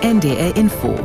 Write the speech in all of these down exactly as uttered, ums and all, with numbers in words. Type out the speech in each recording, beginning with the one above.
N D R Info.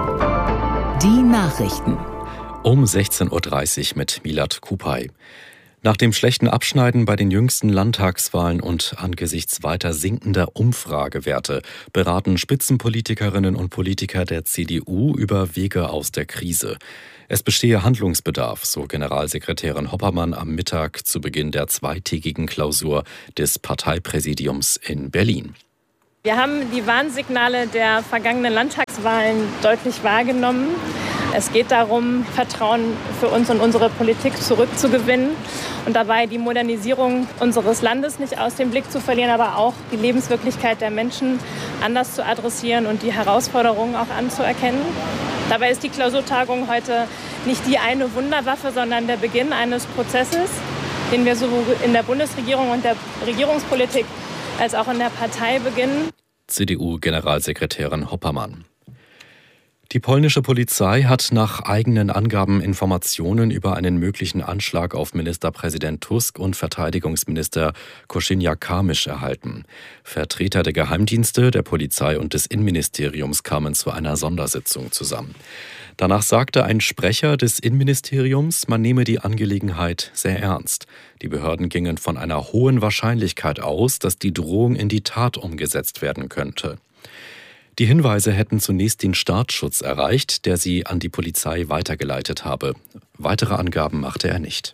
Die Nachrichten. Um sechzehn Uhr dreißig mit Milad Kupay. Nach dem schlechten Abschneiden bei den jüngsten Landtagswahlen und angesichts weiter sinkender Umfragewerte beraten Spitzenpolitikerinnen und Politiker der C D U über Wege aus der Krise. Es bestehe Handlungsbedarf, so Generalsekretärin Hoppermann am Mittag zu Beginn der zweitägigen Klausur des Parteipräsidiums in Berlin. Wir haben die Warnsignale der vergangenen Landtagswahlen deutlich wahrgenommen. Es geht darum, Vertrauen für uns und unsere Politik zurückzugewinnen und dabei die Modernisierung unseres Landes nicht aus dem Blick zu verlieren, aber auch die Lebenswirklichkeit der Menschen anders zu adressieren und die Herausforderungen auch anzuerkennen. Dabei ist die Klausurtagung heute nicht die eine Wunderwaffe, sondern der Beginn eines Prozesses, den wir sowohl in der Bundesregierung und der Regierungspolitik als auch in der Partei beginnen. C D U-Generalsekretärin Hoppermann. Die polnische Polizei hat nach eigenen Angaben Informationen über einen möglichen Anschlag auf Ministerpräsident Tusk und Verteidigungsminister Kosiniak-Kamysz erhalten. Vertreter der Geheimdienste, der Polizei und des Innenministeriums kamen zu einer Sondersitzung zusammen. Danach sagte ein Sprecher des Innenministeriums, man nehme die Angelegenheit sehr ernst. Die Behörden gingen von einer hohen Wahrscheinlichkeit aus, dass die Drohung in die Tat umgesetzt werden könnte. Die Hinweise hätten zunächst den Staatsschutz erreicht, der sie an die Polizei weitergeleitet habe. Weitere Angaben machte er nicht.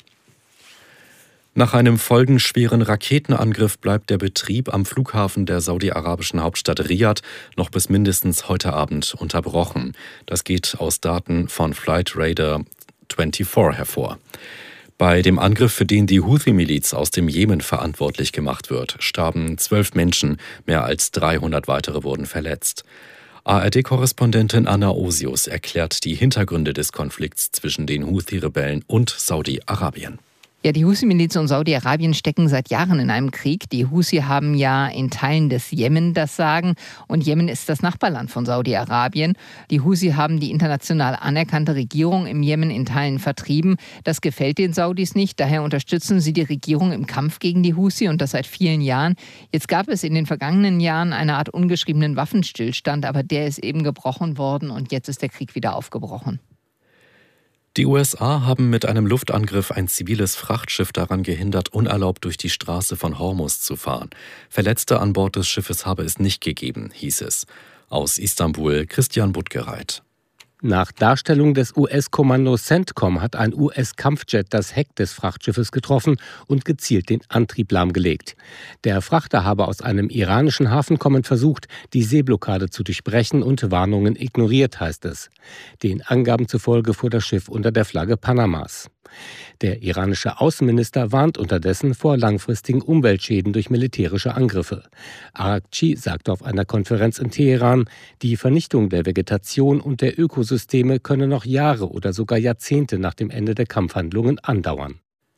Nach einem folgenschweren Raketenangriff bleibt der Betrieb am Flughafen der saudi-arabischen Hauptstadt Riad noch bis mindestens heute Abend unterbrochen. Das geht aus Daten von Flightradar vierundzwanzig hervor. Bei dem Angriff, für den die Houthi-Miliz aus dem Jemen verantwortlich gemacht wird, starben zwölf Menschen, mehr als dreihundert weitere wurden verletzt. A R D-Korrespondentin Anna Osius erklärt die Hintergründe des Konflikts zwischen den Houthi-Rebellen und Saudi-Arabien. Ja, die Houthi-Miliz und Saudi-Arabien stecken seit Jahren in einem Krieg. Die Houthi haben ja in Teilen des Jemen das Sagen und Jemen ist das Nachbarland von Saudi-Arabien. Die Houthi haben die international anerkannte Regierung im Jemen in Teilen vertrieben. Das gefällt den Saudis nicht, daher unterstützen sie die Regierung im Kampf gegen die Houthi und das seit vielen Jahren. Jetzt gab es in den vergangenen Jahren eine Art ungeschriebenen Waffenstillstand, aber der ist eben gebrochen worden und jetzt ist der Krieg wieder aufgebrochen. Die U S A haben mit einem Luftangriff ein ziviles Frachtschiff daran gehindert, unerlaubt durch die Straße von Hormuz zu fahren. Verletzte an Bord des Schiffes habe es nicht gegeben, hieß es. Aus Istanbul Christian Buttgereit. Nach Darstellung des U S-Kommandos CENTCOM hat ein U S-Kampfjet das Heck des Frachtschiffes getroffen und gezielt den Antrieb lahmgelegt. Der Frachter habe aus einem iranischen Hafen kommend versucht, die Seeblockade zu durchbrechen und Warnungen ignoriert, heißt es. Den Angaben zufolge fuhr das Schiff unter der Flagge Panamas. Der iranische Außenminister warnt unterdessen vor langfristigen Umweltschäden durch militärische Angriffe. Araghchi sagte auf einer Konferenz in Teheran, die Vernichtung der Vegetation und der Ökosysteme könne noch Jahre oder sogar Jahrzehnte nach dem Ende der Kampfhandlungen andauern.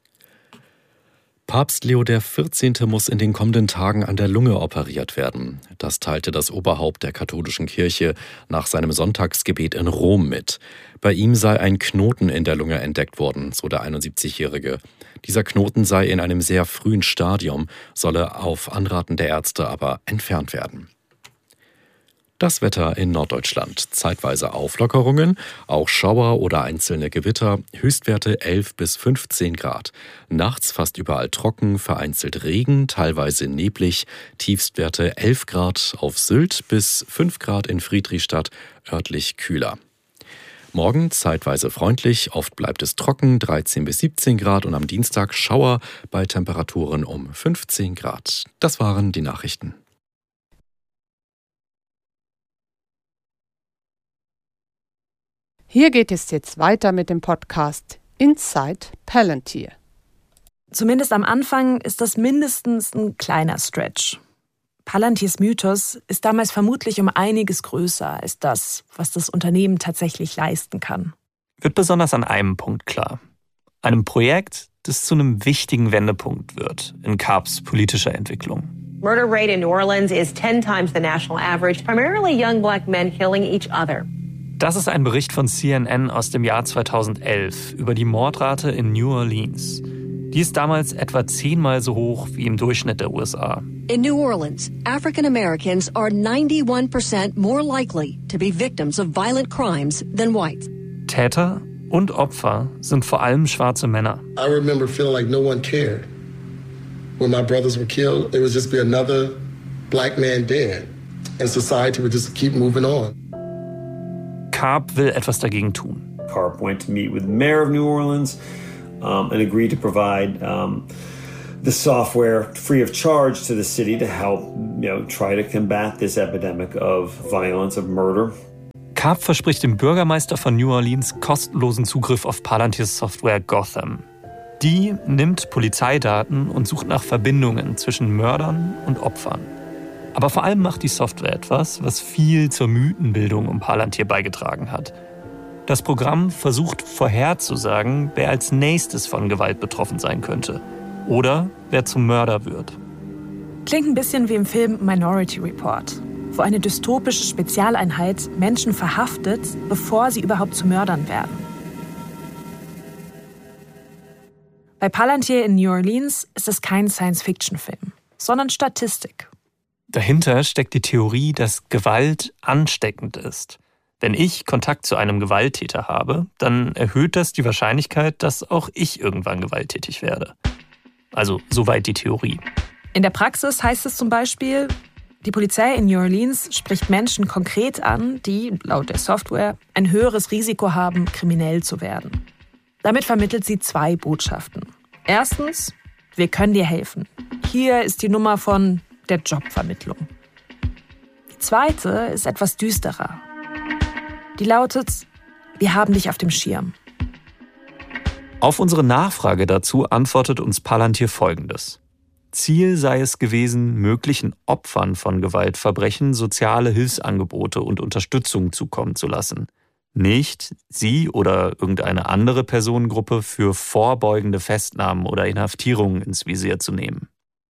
Papst Leo der vierzehnte muss in den kommenden Tagen an der Lunge operiert werden. Das teilte das Oberhaupt der katholischen Kirche nach seinem Sonntagsgebet in Rom mit. Bei ihm sei ein Knoten in der Lunge entdeckt worden, so der einundsiebzigjährige. Dieser Knoten sei in einem sehr frühen Stadium, solle auf Anraten der Ärzte aber entfernt werden. Das Wetter in Norddeutschland. Zeitweise Auflockerungen, auch Schauer oder einzelne Gewitter, Höchstwerte elf bis fünfzehn Grad. Nachts fast überall trocken, vereinzelt Regen, teilweise neblig, Tiefstwerte elf Grad auf Sylt bis fünf Grad in Friedrichstadt, örtlich kühler. Morgen zeitweise freundlich, oft bleibt es trocken, dreizehn bis siebzehn Grad und am Dienstag Schauer bei Temperaturen um fünfzehn Grad. Das waren die Nachrichten. Hier geht es jetzt weiter mit dem Podcast Inside Palantir. Zumindest am Anfang ist das mindestens ein kleiner Stretch. Palantirs Mythos ist damals vermutlich um einiges größer als das, was das Unternehmen tatsächlich leisten kann. Wird besonders an einem Punkt klar. Einem Projekt, das zu einem wichtigen Wendepunkt wird in Carbs politischer Entwicklung. Murder rate in New Orleans is ten times the national average, primarily young black men killing each other. Das ist ein Bericht von C N N aus dem Jahr zweitausendelf über die Mordrate in New Orleans. Die ist damals etwa zehnmal so hoch wie im Durchschnitt der U S A. In New Orleans, African Americans are ninety-one percent more likely to be victims of violent crimes than whites. Täter und Opfer sind vor allem schwarze Männer. I remember feeling like no one cared. When my brothers were killed, it would just be another black man dead. And society would just keep moving on. Karp will etwas dagegen tun. Karp went to meet with the mayor of New Orleans um, and agreed to provide um, the software free of charge to the city to help, you know, try to combat this epidemic of violence, of murder. Karp verspricht dem Bürgermeister von New Orleans kostenlosen Zugriff auf Palantirs Software Gotham. Die nimmt Polizeidaten und sucht nach Verbindungen zwischen Mördern und Opfern. Aber vor allem macht die Software etwas, was viel zur Mythenbildung um Palantir beigetragen hat. Das Programm versucht vorherzusagen, wer als nächstes von Gewalt betroffen sein könnte oder wer zum Mörder wird. Klingt ein bisschen wie im Film Minority Report, wo eine dystopische Spezialeinheit Menschen verhaftet, bevor sie überhaupt zu Mördern werden. Bei Palantir in New Orleans ist es kein Science-Fiction-Film, sondern Statistik. Dahinter steckt die Theorie, dass Gewalt ansteckend ist. Wenn ich Kontakt zu einem Gewalttäter habe, dann erhöht das die Wahrscheinlichkeit, dass auch ich irgendwann gewalttätig werde. Also soweit die Theorie. In der Praxis heißt es zum Beispiel, die Polizei in New Orleans spricht Menschen konkret an, die, laut der Software, ein höheres Risiko haben, kriminell zu werden. Damit vermittelt sie zwei Botschaften. Erstens, wir können dir helfen. Hier ist die Nummer von der Jobvermittlung. Die zweite ist etwas düsterer. Die lautet, wir haben dich auf dem Schirm. Auf unsere Nachfrage dazu antwortet uns Palantir Folgendes. Ziel sei es gewesen, möglichen Opfern von Gewaltverbrechen soziale Hilfsangebote und Unterstützung zukommen zu lassen. Nicht sie oder irgendeine andere Personengruppe für vorbeugende Festnahmen oder Inhaftierungen ins Visier zu nehmen.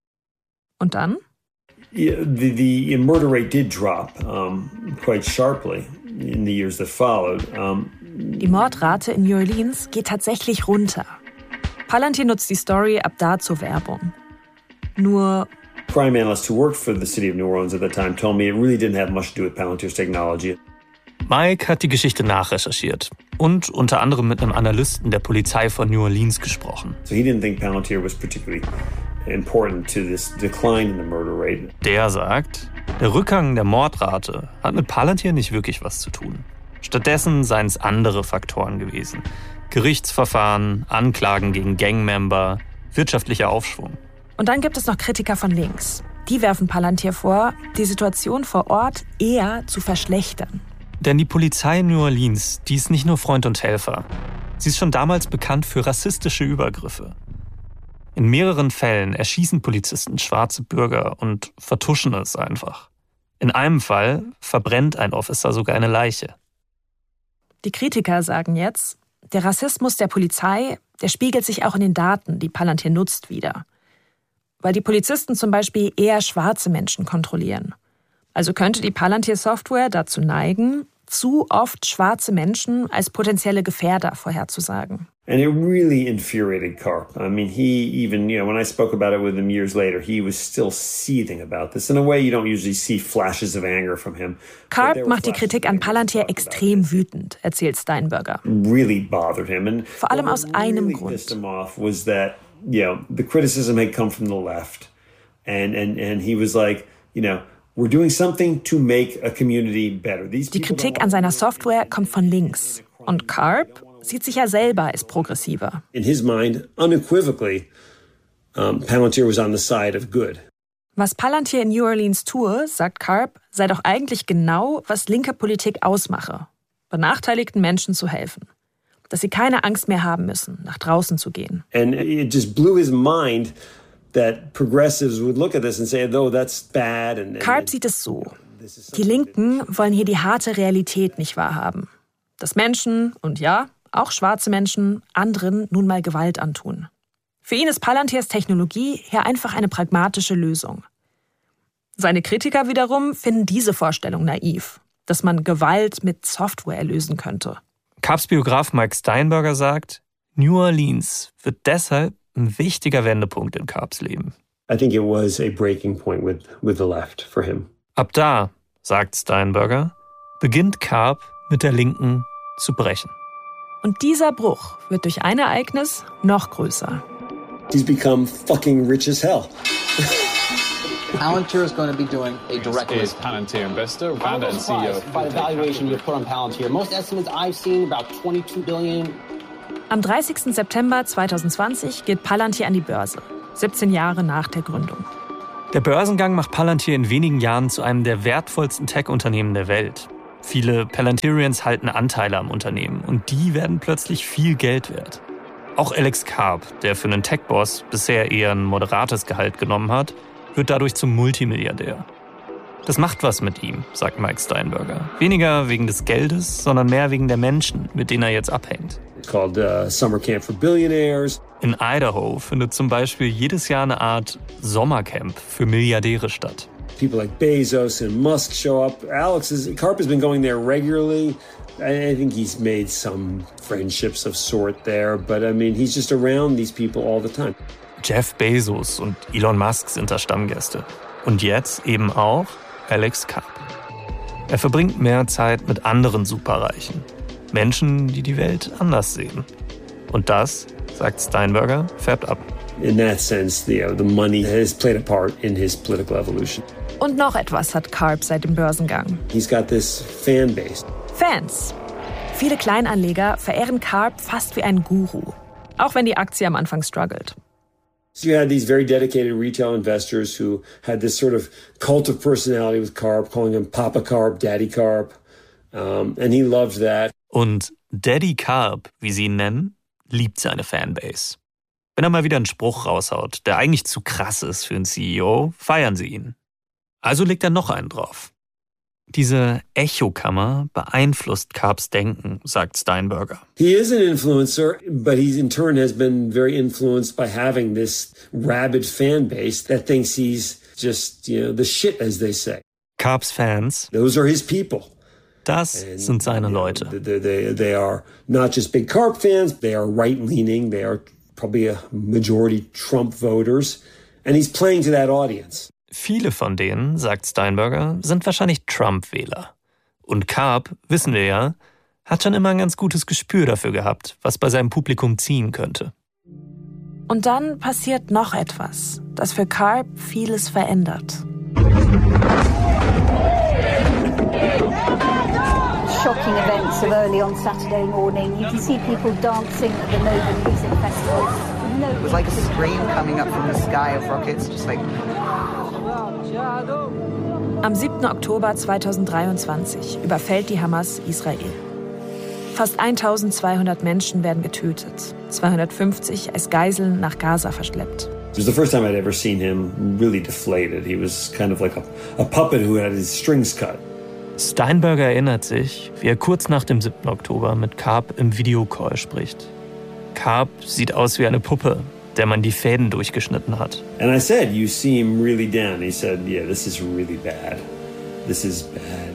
Und dann? Yeah, the, the murder rate did drop um, quite sharply in the years that followed. Um, Die Mordrate in New Orleans geht tatsächlich runter. Palantir nutzt die Story ab da zur Werbung. Nur crime analysts who worked for the city of New Orleans at the time told me it really didn't have much to do with Palantir's technology. Mike hat die Geschichte nachrecherchiert und unter anderem mit einem Analysten der Polizei von New Orleans gesprochen. So he didn't think Palantir was particularly important to this decline in the murder rate. Der sagt, der Rückgang der Mordrate hat mit Palantir nicht wirklich was zu tun. Stattdessen seien es andere Faktoren gewesen. Gerichtsverfahren, Anklagen gegen Gangmember, wirtschaftlicher Aufschwung. Und dann gibt es noch Kritiker von links. Die werfen Palantir vor, die Situation vor Ort eher zu verschlechtern. Denn die Polizei in New Orleans, die ist nicht nur Freund und Helfer. Sie ist schon damals bekannt für rassistische Übergriffe. In mehreren Fällen erschießen Polizisten schwarze Bürger und vertuschen es einfach. In einem Fall verbrennt ein Officer sogar eine Leiche. Die Kritiker sagen jetzt, der Rassismus der Polizei, der spiegelt sich auch in den Daten, die Palantir nutzt, wider. Weil die Polizisten zum Beispiel eher schwarze Menschen kontrollieren. Also könnte die Palantir-Software dazu neigen, zu oft schwarze Menschen als potenzielle Gefährder vorherzusagen. And it really infuriated Karp. I mean, he even, you know, when I spoke about it with him years later, he was still seething about this. In a way, you don't usually see flashes of anger from him. Karp macht die Kritik an Palantir extrem wütend, erzählt Steinberger. Really bothered him. And vor allem aus einem really Grund. Pissed him off was that, you know, the criticism had come from the left. And, and, and he was like, you know, we're doing something to make a community better. These die Kritik an seiner Software kommt von links. Und Karp sieht sich ja selber als progressiver. In his mind, unequivocally, um, Palantir was on the side of good. Was Palantir in New Orleans tue, sagt Karp, sei doch eigentlich genau, was linke Politik ausmache. Benachteiligten Menschen zu helfen. Dass sie keine Angst mehr haben müssen, nach draußen zu gehen. And it just blew his mind that progressives would look at this and say, oh, that's bad. And, and Karp sieht es so. Die Linken wollen hier die harte Realität nicht wahrhaben. Dass Menschen, und ja, auch schwarze Menschen, anderen nun mal Gewalt antun. Für ihn ist Palantirs Technologie hier einfach eine pragmatische Lösung. Seine Kritiker wiederum finden diese Vorstellung naiv, dass man Gewalt mit Software lösen könnte. Karps Biograf Mike Steinberger sagt, New Orleans wird deshalb ein wichtiger Wendepunkt in Karps Leben. I think it was a breaking point with, with the left for him. Ab da, sagt Steinberger, beginnt Karp mit der Linken zu brechen. Und dieser Bruch wird durch ein Ereignis noch größer. He's become fucking rich as hell. Palantir is going to be doing a direct is Palantir investor, founder and C E O. By the valuation you've put on Palantir. Most estimates I've seen about twenty-two billion. Am dreißigsten September zweitausendzwanzig geht Palantir an die Börse, siebzehn Jahre nach der Gründung. Der Börsengang macht Palantir in wenigen Jahren zu einem der wertvollsten Tech-Unternehmen der Welt. Viele Palantirians halten Anteile am Unternehmen und die werden plötzlich viel Geld wert. Auch Alex Karp, der für einen Tech-Boss bisher eher ein moderates Gehalt genommen hat, wird dadurch zum Multimilliardär. Das macht was mit ihm, sagt Mike Steinberger. Weniger wegen des Geldes, sondern mehr wegen der Menschen, mit denen er jetzt abhängt. Called uh, Summer Camp for Billionaires. In Idaho findet zum Beispiel jedes Jahr eine Art Sommercamp für Milliardäre statt. People like Bezos and Musk show up. Alex is, Karp has been going there regularly. I, I think he's made some friendships of sort there, but I mean, he's just around these people all the time. Jeff Bezos und Elon Musk sind da Stammgäste. Und jetzt eben auch Alex Karp. Er verbringt mehr Zeit mit anderen Superreichen. Menschen, die die Welt anders sehen. Und das, sagt Steinberger, färbt ab. In that sense, the, uh, the money has played a part in his political evolution. Und noch etwas hat Karp seit dem Börsengang. He's got this fan base. Fans. Viele Kleinanleger verehren Karp fast wie einen Guru. Auch wenn die Aktie am Anfang struggelt. So you had these very dedicated retail investors who had this sort of cult of personality with Karp, calling him Papa Karp, Daddy Karp. Um, and he loved that. Und Daddy Karp, wie sie ihn nennen, liebt seine Fanbase. Wenn er mal wieder einen Spruch raushaut, der eigentlich zu krass ist für einen C E O, feiern sie ihn. Also legt er noch einen drauf. Diese Echokammer beeinflusst Karps Denken, sagt Steinberger. He is an influencer, but he in turn has been very influenced by having this rabid fan base that thinks he's just, you know, the shit, as they say. Karps Fans, those are his people. Das And, sind seine Leute. They, they, they are not just big Karp fans, they are right-leaning, they are probably a majority Trump voters, and he's playing to that audience. Viele von denen, sagt Steinberger, sind wahrscheinlich Trump-Wähler. Und Karp, wissen wir ja, hat schon immer ein ganz gutes Gespür dafür gehabt, was bei seinem Publikum ziehen könnte. Und dann passiert noch etwas, das für Karp vieles verändert. Shocking events of early on Saturday morning. You can see people dancing at the Nova Music Festival. No It was like a stream coming up from the sky of rockets, just like... Am siebten Oktober zweitausenddreiundzwanzig überfällt die Hamas Israel. Fast eintausendzweihundert Menschen werden getötet, zweihundertfünfzig als Geiseln nach Gaza verschleppt. It was the first time I'd ever seen him really deflated. He was kind of like a, a puppet who had his strings cut. Steinberger erinnert sich, wie er kurz nach dem siebten Oktober mit Karp im Videocall spricht. Karp sieht aus wie eine Puppe, der man die Fäden durchgeschnitten hat. And I said, you seem really down. He said, yeah, this is really bad. This is bad.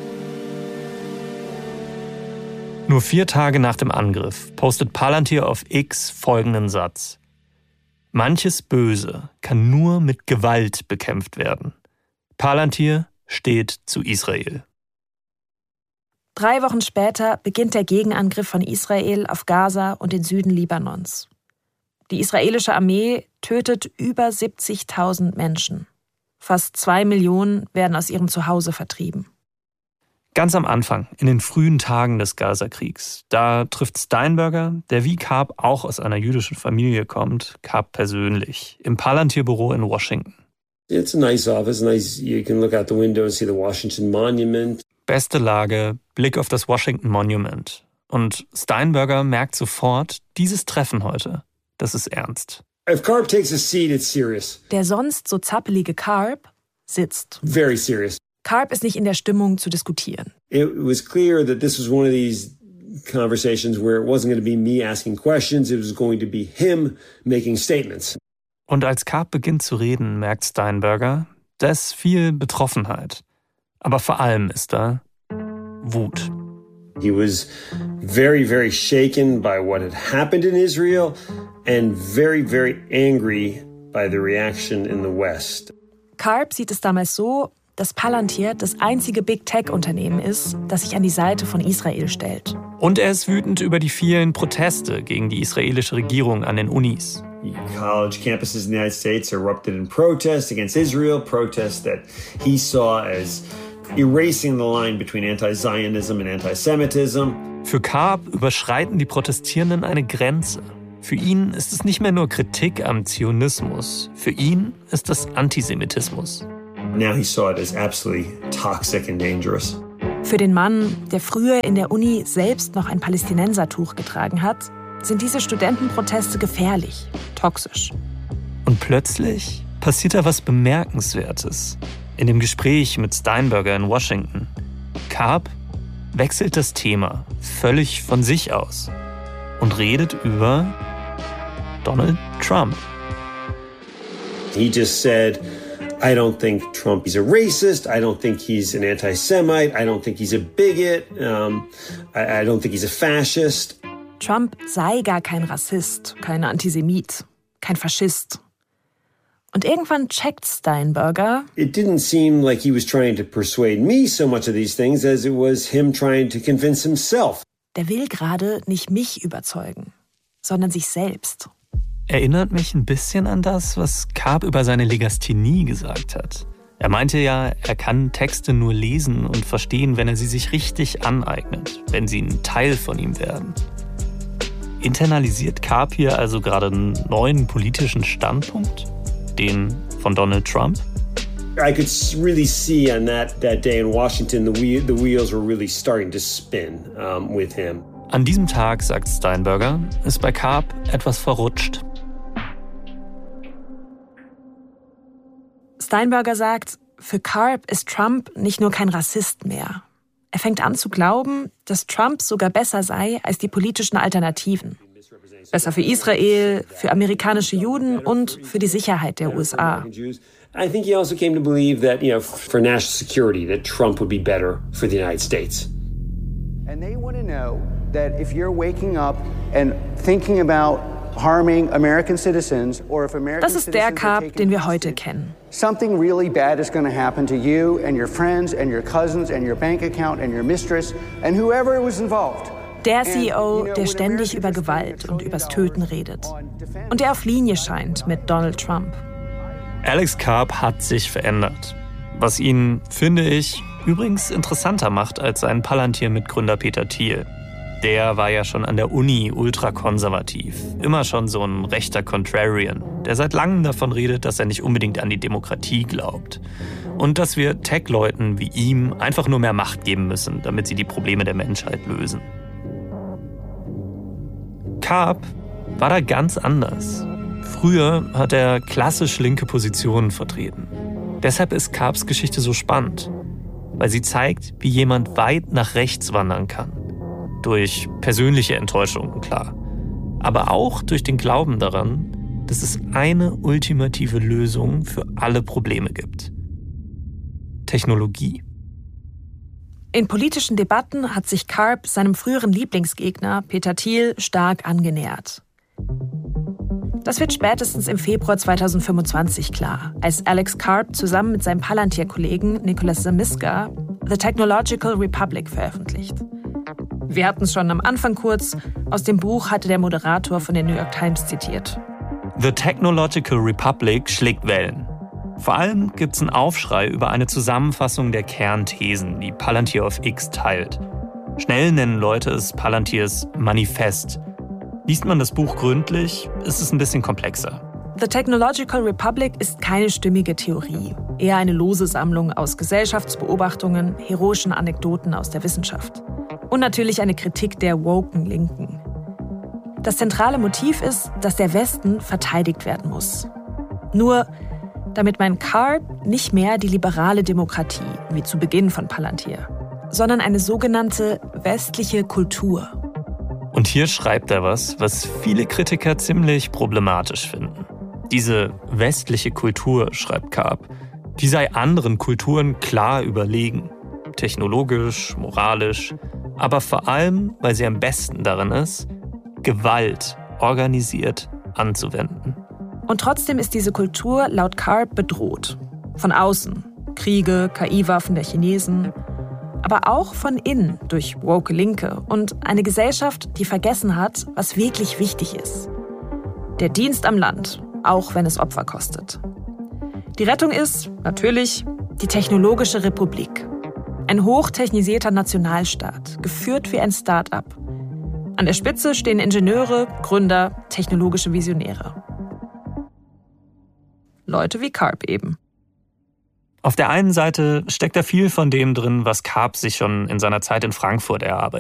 Nur vier Tage nach dem Angriff postet Palantir auf X folgenden Satz. Manches Böse kann nur mit Gewalt bekämpft werden. Palantir steht zu Israel. Drei Wochen später beginnt der Gegenangriff von Israel auf Gaza und den Süden Libanons. Die israelische Armee tötet über siebzigtausend Menschen. Fast zwei Millionen werden aus ihrem Zuhause vertrieben. Ganz am Anfang, in den frühen Tagen des Gaza-Kriegs, da trifft Steinberger, der wie Karp auch aus einer jüdischen Familie kommt, Karp persönlich, im Palantir-Büro in Washington. It's a nice office, nice. You can look out the window and see the Washington Monument. Beste Lage, Blick auf das Washington Monument. Und Steinberger merkt sofort, dieses Treffen heute, das ist ernst. If Karp takes a seat, it's serious. Der sonst so zappelige Karp sitzt. Very serious. Karp ist nicht in der Stimmung zu diskutieren. It was clear that this was one of these conversations where it wasn't going to be me asking questions, it was going to be him making statements. Und als Karp beginnt zu reden, merkt Steinberger, da ist viel Betroffenheit. Aber vor allem ist da Wut. He was very, very shaken by what had happened in Israel and very, very angry by the reaction in the West. Karp sieht es damals so, dass Palantir das einzige Big-Tech-Unternehmen ist, das sich an die Seite von Israel stellt. Und er ist wütend über die vielen Proteste gegen die israelische Regierung an den Unis. College campuses in the United States erupted in protest against Israel, protests that he saw as erasing the line between anti-Zionism and anti-Semitism. Für Karp überschreiten die Protestierenden eine Grenze. Für ihn ist es nicht mehr nur Kritik am Zionismus. Für ihn ist es Antisemitismus. Now he saw it as absolutely toxic and dangerous. Für den Mann, der früher in der Uni selbst noch ein Palästinensertuch getragen hat, sind diese Studentenproteste gefährlich, toxisch. Und plötzlich passiert da was Bemerkenswertes. In dem Gespräch mit Steinberger in Washington. Karp wechselt das Thema völlig von sich aus und redet über Donald Trump. He just said, I don't think Trump is a racist. I don't think he's an anti-Semite. I don't think he's a bigot. Um, I, I don't think he's a fascist. Trump sei gar kein Rassist, kein Antisemit, kein Faschist. Und irgendwann checkt Steinberger. It didn't seem like he was trying to persuade me so much of these things as it was him trying to convince himself. Der will gerade nicht mich überzeugen, sondern sich selbst. Erinnert mich ein bisschen an das, was Karp über seine Legasthenie gesagt hat. Er meinte ja, er kann Texte nur lesen und verstehen, wenn er sie sich richtig aneignet, wenn sie ein Teil von ihm werden. Internalisiert Karp hier also gerade einen neuen politischen Standpunkt? Den von Donald Trump? I could really see on that, that day in Washington, the, wheel, the wheels were really starting to spin um, with him. An diesem Tag, sagt Steinberger, ist bei Karp etwas verrutscht. Steinberger sagt, für Karp ist Trump nicht nur kein Rassist mehr. Er fängt an zu glauben, dass Trump sogar besser sei als die politischen Alternativen. Besser für Israel, für amerikanische Juden und für die Sicherheit der U S A. I think he also came to believe that, you know, for national security, that Trump would be better for the United States. And they want to know that if you're waking up and thinking about harming American citizens or if American Das ist der Karp, den wir heute kennen. Something really bad is going to happen to you and your friends and your cousins and your bank account and your mistress and whoever was involved. Der C E O, der ständig über Gewalt und übers Töten redet. Und der auf Linie scheint mit Donald Trump. Alex Karp hat sich verändert. Was ihn, finde ich, übrigens interessanter macht als sein Palantir-Mitgründer Peter Thiel. Der war ja schon an der Uni ultrakonservativ. Immer schon so ein rechter Contrarian, der seit langem davon redet, dass er nicht unbedingt an die Demokratie glaubt. Und dass wir Tech-Leuten wie ihm einfach nur mehr Macht geben müssen, damit sie die Probleme der Menschheit lösen. Karp war da ganz anders. Früher hat er klassisch linke Positionen vertreten. Deshalb ist Karps Geschichte so spannend, weil sie zeigt, wie jemand weit nach rechts wandern kann. Durch persönliche Enttäuschungen, klar. Aber auch durch den Glauben daran, dass es eine ultimative Lösung für alle Probleme gibt. Technologie. In politischen Debatten hat sich Karp seinem früheren Lieblingsgegner Peter Thiel stark angenähert. Das wird spätestens im Februar zweitausendfünfundzwanzig klar, als Alex Karp zusammen mit seinem Palantir-Kollegen Nicholas Zamiska The Technological Republic veröffentlicht. Wir hatten es schon am Anfang kurz, aus dem Buch hatte der Moderator von der New York Times zitiert. The Technological Republic schlägt Wellen. Vor allem gibt es einen Aufschrei über eine Zusammenfassung der Kernthesen, die Palantir auf X teilt. Schnell nennen Leute es Palantirs Manifest. Liest man das Buch gründlich, ist es ein bisschen komplexer. The Technological Republic ist keine stimmige Theorie, eher eine lose Sammlung aus Gesellschaftsbeobachtungen, heroischen Anekdoten aus der Wissenschaft. Und natürlich eine Kritik der woken Linken. Das zentrale Motiv ist, dass der Westen verteidigt werden muss. Nur damit mein Karp nicht mehr die liberale Demokratie, wie zu Beginn von Palantir, sondern eine sogenannte westliche Kultur. Und hier schreibt er was, was viele Kritiker ziemlich problematisch finden. Diese westliche Kultur, schreibt Karp, die sei anderen Kulturen klar überlegen. Technologisch, moralisch, aber vor allem, weil sie am besten darin ist, Gewalt organisiert anzuwenden. Und trotzdem ist diese Kultur laut Karp bedroht. Von außen, Kriege, K I-Waffen der Chinesen, aber auch von innen durch woke Linke und eine Gesellschaft, die vergessen hat, was wirklich wichtig ist. Der Dienst am Land, auch wenn es Opfer kostet. Die Rettung ist, natürlich, die Technologische Republik. Ein hochtechnisierter Nationalstaat, geführt wie ein Start-up. An der Spitze stehen Ingenieure, Gründer, technologische Visionäre. Leute wie Karp eben. Auf der einen Seite steckt da viel von dem drin, was Karp sich schon in seiner Zeit in Frankfurt erarbeitet